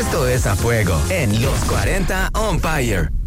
Esto es A Fuego en Los 40 On Fire.